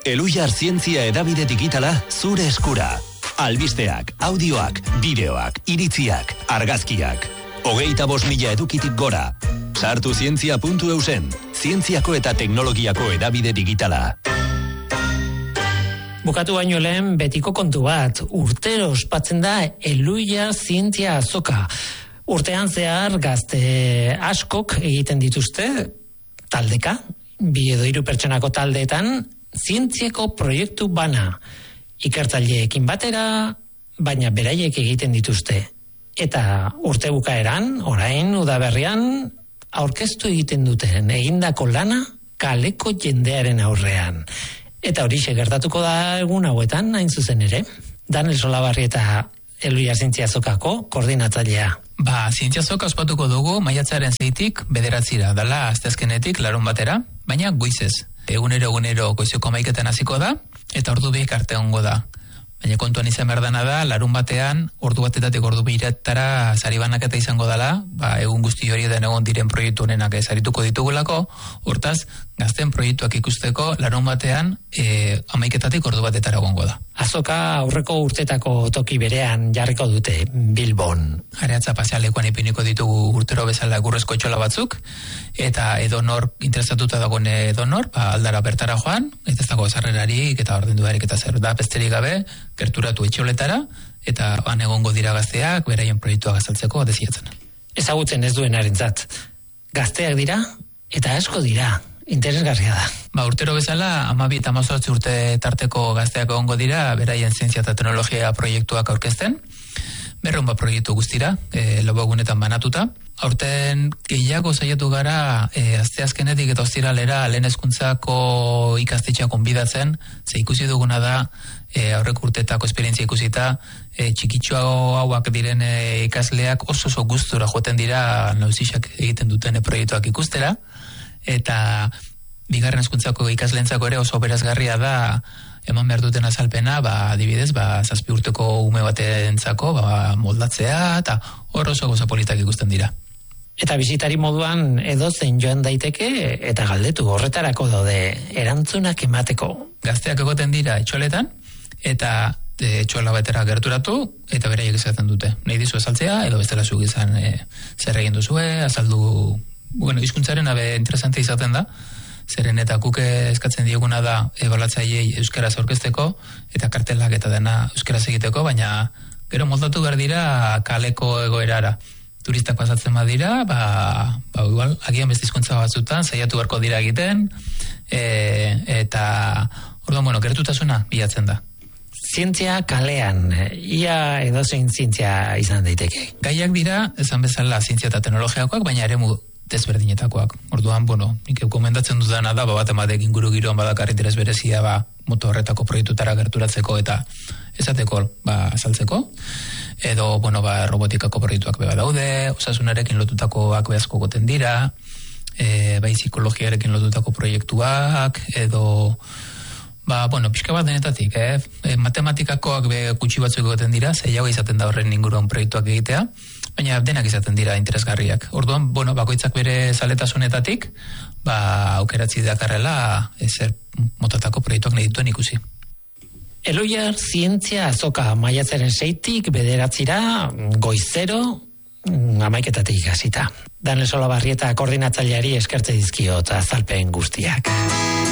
Elujar zientzia hedabide digitala zure eskura. Albisteak, audioak, bideoak, iritziak, argazkiak. 25.000 edukitik gora. Sartu zientzia.eusen, zientziako eta teknologiako hedabide digitala. Bukatu baino lehen betiko kontu bat, urtero ospatzen da Elujar zientzia azoka. Urtean zehar gazte askok egiten dituzte taldeka, 2 edo 3 pertsonako taldeetan, zientziako proiektu bana. Ikertzaileekin batera, baina beraiek egiten dituzte. Eta urte bukaeran, orain udaberrian, aurkeztu egiten duten egindako lana kaleko jendearen aurrean. Eta horixe gertatuko da egun hauetan, hain zuzen ere. Daniel Solabarrieta Elujar zientzia azokako koordinatzailea. Zientzia azoka ospatuko dugu maiatzaren 6-tik 9-ra, dala asteazkenetik larun batera, baina goizez. Egunero goizeko 11-etan hasiko da, eta ordu 2 arte egongo da. Baina kontuan izan behar dana da, larun batean, ordu batetatik ordu 2-etara sari banaketa izango dela, egun guzti hori den egon diren proiektu honenak sarituko ditugulako, hortaz, gazten proiektuak ikusteko larun batean 11-etatik ordu 2-etara egongo da. Azoka aurreko urtetako toki berean jarriko dute Bilbon. Areatza pasealekuan ipiniko ditugu urtero bezala egurrezko etxola batzuk, eta edonor interesatuta dagoen edonor, aldara bertara joan, eta ez dago sarrerarik eta ordendudarik eta zer da besterik gabe, gerturatu etxoletara, eta han egongo dira gazteak, beraien proiektuak azaltzeko desiatzen. Ezagutzen ez duenarentzat. Gazteak dira, eta asko dira. Interesgarria da. Urtero bezala, 12 eta 18 urte tarteko gazteak egongo dira, beraien zientzia eta teknologia proiektuak aurkezten. 100 proiektu guztira, lobogunetan banatuta. Aurten gehiago saiatu gara, asteazkenetik eta ostiralera lehen hezkuntzako ikastetxeak gonbidatzen, ze ikusi duguna da, aurreko urteetako esperientzia ikusita, txikitxo hauak diren ikasleak oso gustura joaten dira nauzixak egiten duten proiektuak ikustera, eta bigarren hezkuntzako ikasleentzako ere oso berazgarria da eman behar duten azalpena, adibidez, 7 urteko ume batentzako moldatzea, eta hor oso goza politak ikusten dira. Eta bisitari moduan edozein joan daiteke eta galdetu horretarako daude erantzunak emateko. Gazteak egoten dira etxoletan, eta etxola batera gerturatu, eta beraiek esaten dute. Nahi dizu azaltzea, edo bestela zuk izan zer egin duzue, azaldu. Hizkuntzaren interesante izaten da, zeren eta guk eskatzen dieguna da ebaluatzaileei euskaraz aurkezteko eta kartelak eta dena euskaraz egiteko, baina gero moldatu behar dira kaleko egoerara. Turistak pasatzen badira, igual, agian beste hizkuntza batzutan saiatu beharko dira egiten, eta orduan, gertutasuna bilatzen da. Zientzia kalean, ia edozein zientzia izan daiteke. Gaiak dira, esan bezala zientzia eta teknologiakoak, baina eremu desberdinetakoak. Orduan, nik komendatzen dudana da, bat ematek inguru giroan badakar interes berezia, moto horretako proiektutara gerturatzeko eta esateko, azaltzeko. Edo, robotikako proiektuak beba daude, osasunarekin lotutakoak behazko goten dira, psikologiarekin lotutako proiektuak, edo, pixka bat denetatik, matematikakoak gutxi batzuk egoten dira, zeiago izaten da horren inguruan proiektuak egitea, baina denak izaten dira interesgarriak. Orduan, bakoitzak bere zaletasunetatik, aukeratzi dakarrela zer motatako proiektuak nahi dituen ikusi. Elujar zientzia azoka maiatzaren 6-tik 9-ra, goizero, 11-etatik hasita. Daniel Solabarrieta koordinatzaileari eskertze dizkiot azalpen guztiak.